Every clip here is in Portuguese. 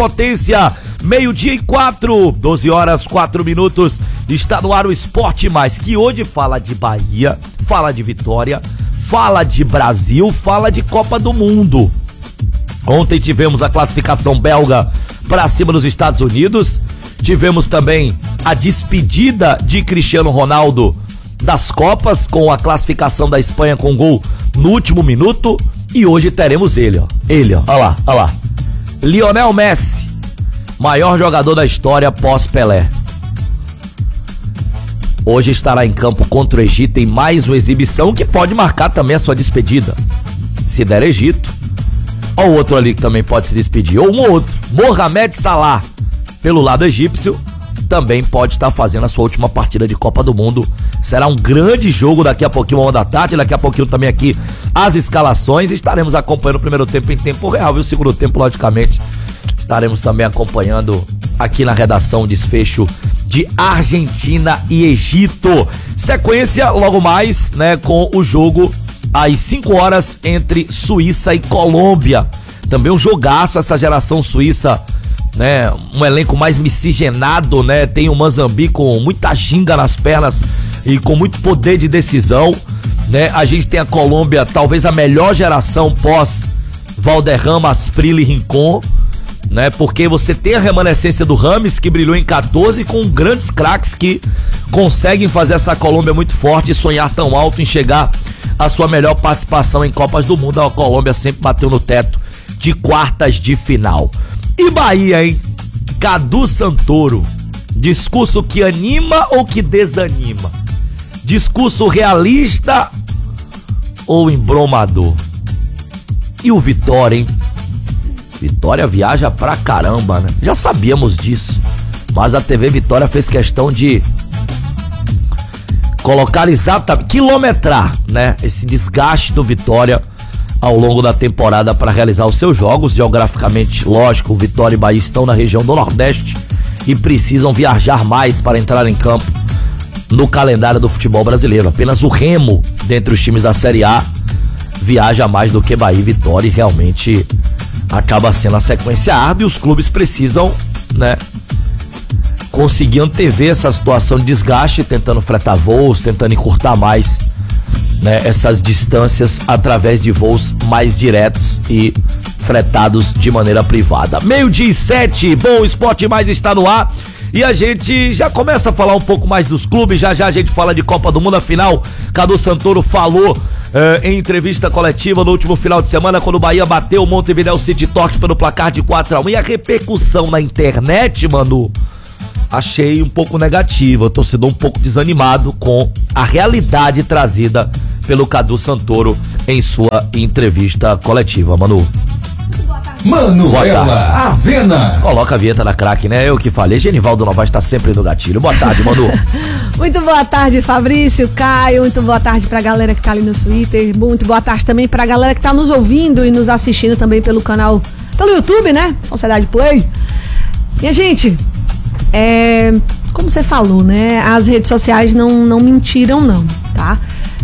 potência. 12h04, 12 horas 4 minutos. Está no ar o Esporte Mais, que hoje fala de Bahia, fala de Vitória, fala de Brasil, fala de Copa do Mundo. Ontem tivemos a classificação belga para cima dos Estados Unidos. Tivemos também a despedida de Cristiano Ronaldo das Copas, com a classificação da Espanha com gol no último minuto. E hoje teremos ele, ó. Olha lá. Lionel Messi, maior jogador da história pós-Pelé. Hoje estará em campo contra o Egito em mais uma exibição que pode marcar também a sua despedida. Se der Egito, ó, o outro ali que também pode se despedir, ou um ou outro, Mohamed Salah, pelo lado egípcio, também pode estar fazendo a sua última partida de Copa do Mundo. Será um grande jogo daqui a pouquinho, 1h da tarde, daqui a pouquinho também aqui as escalações. Estaremos acompanhando o primeiro tempo em tempo real e o segundo tempo, logicamente, estaremos também acompanhando aqui na redação o desfecho de Argentina e Egito. Sequência logo mais, né, com o jogo às 5 horas entre Suíça e Colômbia. Também um jogaço, essa geração suíça, né, um elenco mais miscigenado, né, tem o Manzambi com muita ginga nas pernas e com muito poder de decisão, né, a gente tem a Colômbia, talvez a melhor geração pós Valderrama, Asprilla e Rincón, né, porque você tem a remanescência do Rames, que brilhou em 14, com grandes craques que conseguem fazer essa Colômbia muito forte e sonhar tão alto em chegar à sua melhor participação em Copas do Mundo. A Colômbia sempre bateu no teto de quartas de final. E Bahia, hein? Cadu Santoro, discurso que anima ou que desanima? Discurso realista ou embromador? E o Vitória, hein? Vitória viaja pra caramba, né? Já sabíamos disso, mas a TV Vitória fez questão de colocar exatamente, quilometrar, né, esse desgaste do Vitória ao longo da temporada para realizar os seus jogos. Geograficamente, lógico, Vitória e Bahia estão na região do Nordeste e precisam viajar mais para entrar em campo no calendário do futebol brasileiro. Apenas o Remo, dentre os times da Série A, viaja mais do que Bahia e Vitória, e realmente acaba sendo a sequência árdua, e os clubes precisam, né, conseguir antever essa situação de desgaste, tentando fretar voos, tentando encurtar mais, né, essas distâncias através de voos mais diretos e fretados de maneira privada. 12h07, bom, o Esporte Mais está no ar e a gente já começa a falar um pouco mais dos clubes. Já a gente fala de Copa do Mundo. Afinal, Cadu Santoro falou em entrevista coletiva no último final de semana, quando o Bahia bateu o Montevideo City Torque pelo placar de 4-1, e a repercussão na internet, Manu, achei um pouco negativa. O torcedor um pouco desanimado com a realidade trazida pelo Cadu Santoro em sua entrevista coletiva. Manu. Manuela Avena. Coloca a vinheta da craque, né? Eu que falei. Genivaldo Novaes está sempre no gatilho. Boa tarde, Manu. Muito boa tarde, Fabrício, Caio. Muito boa tarde pra galera que tá ali no Twitter. Muito boa tarde também pra galera que tá nos ouvindo e nos assistindo também pelo canal, pelo YouTube, né? Sociedade Play. Minha gente, como você falou, né? As redes sociais não mentiram, não, tá?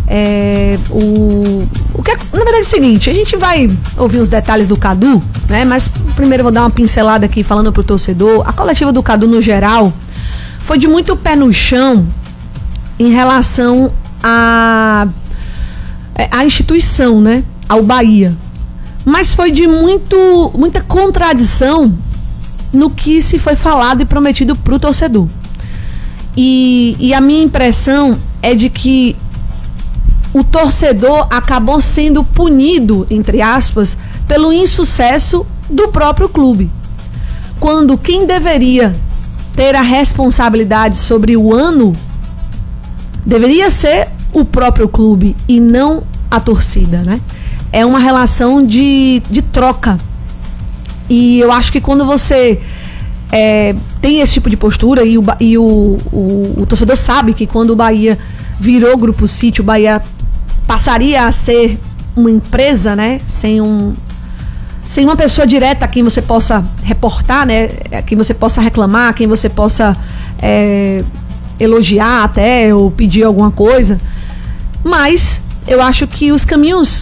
O que na verdade é o seguinte: a gente vai ouvir os detalhes do Cadu, né? Mas primeiro eu vou dar uma pincelada aqui falando pro torcedor. A coletiva do Cadu, no geral, foi de muito pé no chão em relação à instituição, né? Ao Bahia. Mas foi de muita contradição no que se foi falado e prometido pro torcedor. E a minha impressão é de que o torcedor acabou sendo punido, entre aspas, pelo insucesso do próprio clube. Quando quem deveria ter a responsabilidade sobre o ano deveria ser o próprio clube e não a torcida, né? É uma relação de troca. E eu acho que quando você tem esse tipo de postura, e o torcedor sabe que quando o Bahia virou Grupo City, o Bahia passaria a ser uma empresa, né? Sem uma pessoa direta a quem você possa reportar, né? A quem você possa reclamar, a quem você possa elogiar até, ou pedir alguma coisa. Mas eu acho que os caminhos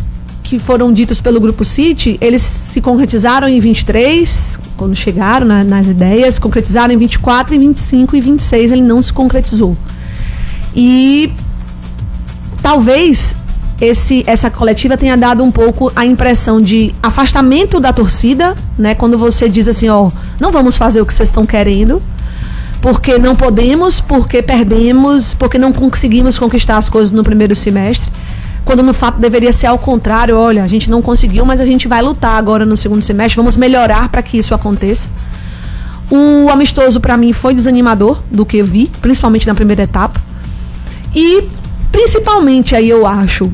que foram ditos pelo Grupo City, eles se concretizaram em 23, quando chegaram nas ideias, concretizaram em 24, em 25 e 26 ele não se concretizou. E talvez essa coletiva tenha dado um pouco a impressão de afastamento da torcida, né? Quando você diz assim, ó, não vamos fazer o que vocês estão querendo, porque não podemos, porque perdemos, porque não conseguimos conquistar as coisas no primeiro semestre. Quando no fato deveria ser ao contrário, olha, a gente não conseguiu, mas a gente vai lutar agora no segundo semestre, vamos melhorar para que isso aconteça. O amistoso para mim foi desanimador do que eu vi, principalmente na primeira etapa. E principalmente aí eu acho,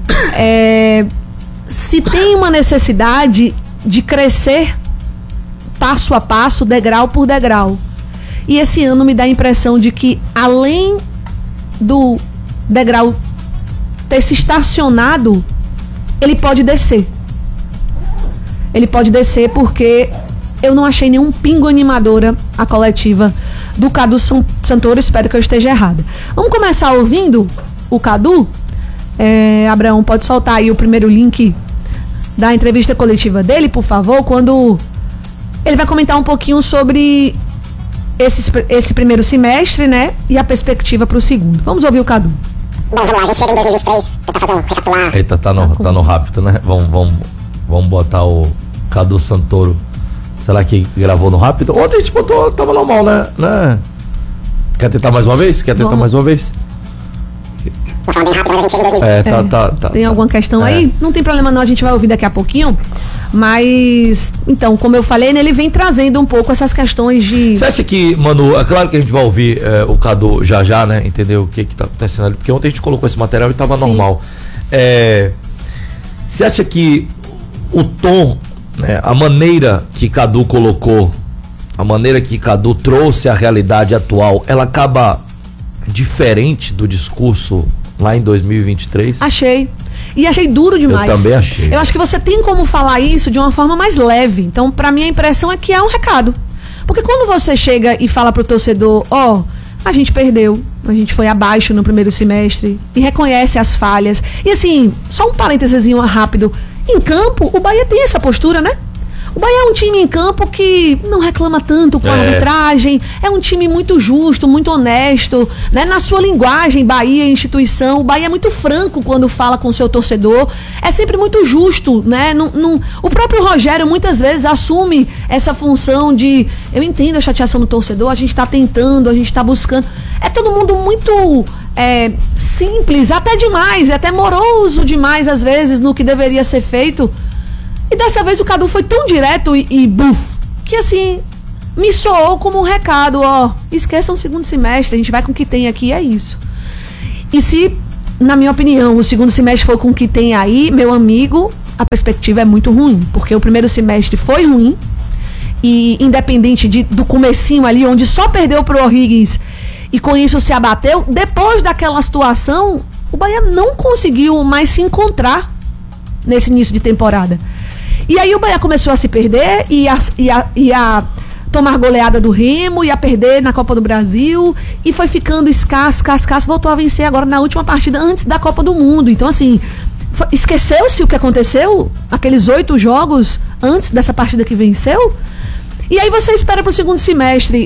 se tem uma necessidade de crescer passo a passo, degrau por degrau. E esse ano me dá a impressão de que além do degrau ter se estacionado, ele pode descer. Ele pode descer porque eu não achei nenhum pingo animadora a coletiva do Cadu Santoro, espero que eu esteja errada. Vamos começar ouvindo o Cadu? Abraão, pode soltar aí o primeiro link da entrevista coletiva dele, por favor, quando ele vai comentar um pouquinho sobre esse primeiro semestre, né, e a perspectiva para o segundo. Vamos ouvir o Cadu. Bom, vamos lá, a gente chega em 2023, tentar fazer um recapitular. Eita, tá no rápido, né? Vamos botar o Cadu Santoro. Será que gravou no rápido? Ontem a gente botou, tava normal, né? Quer tentar mais uma vez? Vou falar bem rápido, mas a gente chega em 2023. Tá. Tem alguma questão aí? Não tem problema não, a gente vai ouvir daqui a pouquinho. Mas, então, como eu falei, né, ele vem trazendo um pouco essas questões de... Você acha que, Manu, é claro que a gente vai ouvir o Cadu já, né? Entendeu o que tá acontecendo ali? Porque ontem a gente colocou esse material e tava normal. Você acha que o tom, né, a maneira que Cadu colocou, a maneira que Cadu trouxe a realidade atual, ela acaba diferente do discurso lá em 2023? Achei. E achei duro demais. Eu também achei. Eu acho que você tem como falar isso de uma forma mais leve. Então, pra mim, a impressão é que é um recado. Porque quando você chega e fala pro torcedor, a gente perdeu, a gente foi abaixo no primeiro semestre, e reconhece as falhas. E assim, só um parênteses rápido. Em campo, o Bahia tem essa postura, né? O Bahia é um time em campo que não reclama tanto com a arbitragem, é um time muito justo, muito honesto, né? Na sua linguagem, Bahia, instituição, o Bahia é muito franco quando fala com o seu torcedor, é sempre muito justo, né? O próprio Rogério muitas vezes assume essa função de, eu entendo a chateação do torcedor, a gente está tentando, a gente está buscando, é todo mundo muito simples, até demais, até moroso demais às vezes no que deveria ser feito. E dessa vez o Cadu foi tão direto e buf, que assim, me soou como um recado, esqueçam o segundo semestre, a gente vai com o que tem aqui, é isso. E se, na minha opinião, o segundo semestre for com o que tem aí, meu amigo, a perspectiva é muito ruim, porque o primeiro semestre foi ruim, e independente do comecinho ali, onde só perdeu pro O'Higgins, e com isso se abateu, depois daquela situação, o Bahia não conseguiu mais se encontrar nesse início de temporada. E aí o Bahia começou a se perder e a tomar goleada do Remo, e a perder na Copa do Brasil, e foi ficando escasso, voltou a vencer agora na última partida antes da Copa do Mundo. Então assim, esqueceu-se o que aconteceu, aqueles 8 jogos antes dessa partida que venceu, e aí você espera pro segundo semestre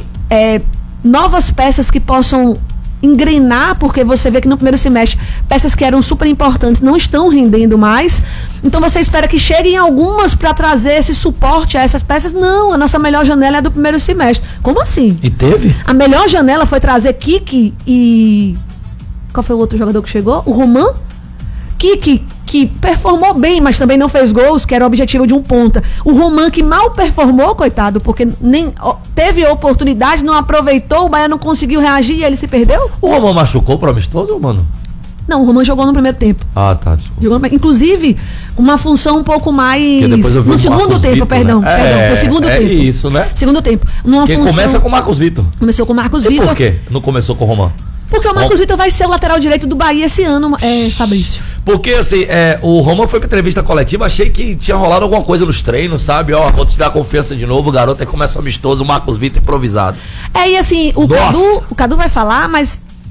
novas peças que possam engrenar, porque você vê que no primeiro semestre peças que eram super importantes não estão rendendo mais, então você espera que cheguem algumas para trazer esse suporte a essas peças. Não, a nossa melhor janela é do primeiro semestre. Como assim? E teve? A melhor janela foi trazer Kiki e... qual foi o outro jogador que chegou? O Roman? Kiki, que performou bem, mas também não fez gols, que era o objetivo de um ponta. O Roman, que mal performou, coitado, porque nem teve oportunidade, não aproveitou, o Bahia não conseguiu reagir e ele se perdeu. O Roman machucou pro amistoso, mano? Não, o Roman jogou no primeiro tempo. Ah, tá, desculpa. Inclusive, uma função um pouco mais... No segundo tempo, perdão. Foi segundo tempo. É isso, né? Segundo tempo. Porque começa com o Marcos Vitor. Começou com o Marcos Vitor. Por quê? Não começou com o Roman? Porque o Marcos Vitor vai ser o lateral direito do Bahia esse ano, Fabrício. Porque, assim, o Roman foi pra entrevista coletiva, achei que tinha rolado alguma coisa nos treinos, sabe? Vou te dar confiança de novo, o garoto aí começa amistoso, o Marcos Vitor improvisado. E assim, o Cadu vai falar, mas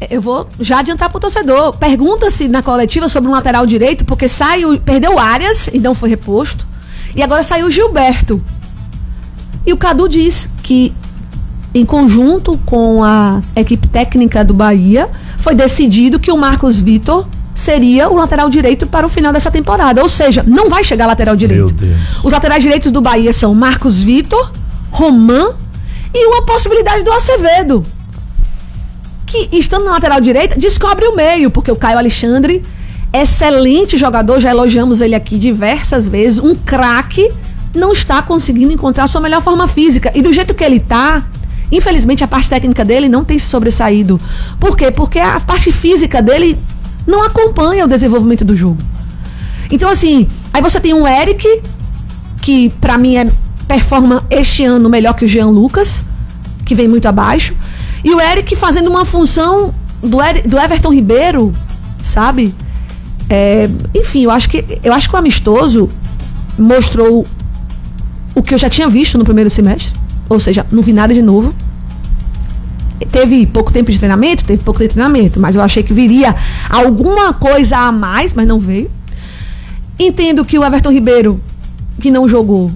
Eu vou já adiantar pro torcedor. Pergunta-se na coletiva sobre um lateral direito, porque perdeu Arias e não foi reposto. E agora saiu o Gilberto. E o Cadu diz que, em conjunto com a equipe técnica do Bahia, foi decidido que o Marcos Vitor seria o lateral direito para o final dessa temporada. Ou seja, não vai chegar lateral direito. Meu Deus. Os laterais direitos do Bahia são Marcos Vitor, Roman e uma possibilidade do Acevedo, que, estando na lateral direita, descobre o meio, porque o Caio Alexandre, excelente jogador, já elogiamos ele aqui diversas vezes, um craque, não está conseguindo encontrar a sua melhor forma física. E do jeito que ele está, infelizmente a parte técnica dele não tem se sobressaído. Por quê? Porque a parte física dele não acompanha o desenvolvimento do jogo. Então, assim, aí você tem um Eric, que pra mim performa este ano melhor que o Jean Lucas, que vem muito abaixo. E o Eric fazendo uma função do Everton Ribeiro, sabe? Enfim, eu acho que o amistoso mostrou o que eu já tinha visto no primeiro semestre. Ou seja, não vi nada de novo. Teve pouco tempo de treinamento, mas eu achei que viria alguma coisa a mais, mas não veio. Entendo que o Everton Ribeiro, que não jogou,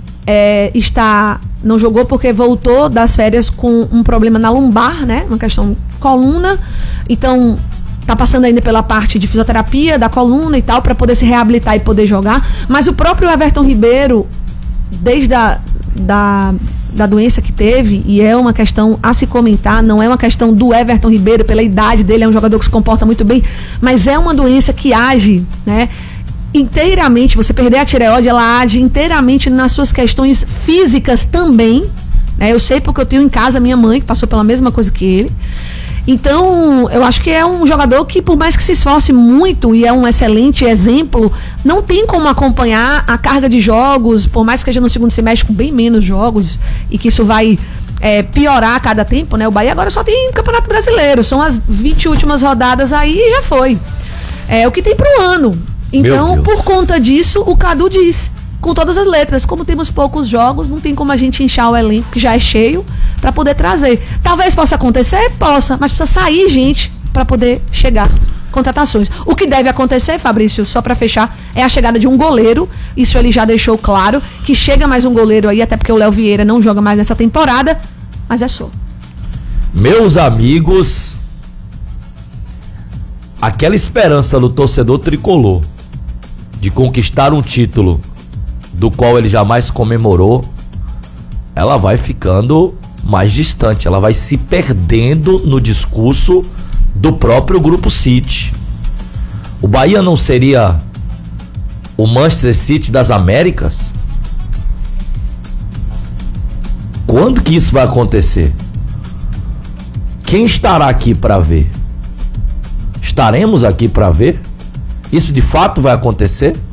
não jogou porque voltou das férias com um problema na lombar, né? Uma questão coluna. Então, tá passando ainda pela parte de fisioterapia da coluna e tal, para poder se reabilitar e poder jogar. Mas o próprio Everton Ribeiro, desde da doença que teve, e é uma questão a se comentar, não é uma questão do Everton Ribeiro pela idade dele, é um jogador que se comporta muito bem, mas é uma doença que age, né? Inteiramente, você perder a tireoide, ela age inteiramente nas suas questões físicas também, né? Eu sei porque eu tenho em casa minha mãe, que passou pela mesma coisa que ele. Então, eu acho que é um jogador que, por mais que se esforce muito e é um excelente exemplo, não tem como acompanhar a carga de jogos, por mais que esteja no segundo semestre com bem menos jogos, e que isso vai piorar a cada tempo, né? O Bahia agora só tem Campeonato Brasileiro, são as 20 últimas rodadas aí e já foi. É o que tem pro ano. Então, por conta disso, o Cadu diz, com todas as letras, como temos poucos jogos, não tem como a gente inchar o elenco, que já é cheio, para poder trazer. Talvez possa acontecer? Possa, mas precisa sair gente para poder chegar. Contratações. O que deve acontecer, Fabrício, só para fechar, é a chegada de um goleiro. Isso ele já deixou claro, que chega mais um goleiro aí, até porque o Léo Vieira não joga mais nessa temporada, mas é só. Meus amigos, aquela esperança do torcedor tricolor de conquistar um título do qual ele jamais comemorou, ela vai ficando mais distante, ela vai se perdendo no discurso do próprio Grupo City. O Bahia não seria o Manchester City das Américas? Quando que isso vai acontecer? Quem estará aqui para ver? Estaremos aqui para ver? Isso de fato vai acontecer?